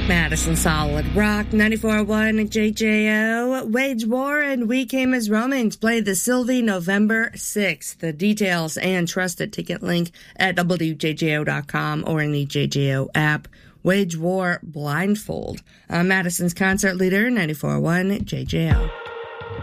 Madison Solid Rock 94.1 JJO. Wage War and We Came as Romans play the Sylvie November 6th. The details and trusted ticket link at WJJO.com or in the JJO app. Wage War Blindfold. Madison's concert leader 94.1 JJO.